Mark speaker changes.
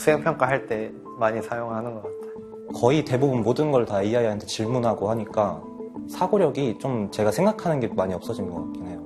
Speaker 1: 수행평가할 때 많이 사용하는 것 같아요.
Speaker 2: 거의 대부분 모든 걸 다 AI한테 질문하고 하니까 사고력이 좀 제가 생각하는 게 많이 없어진 것 같긴 해요.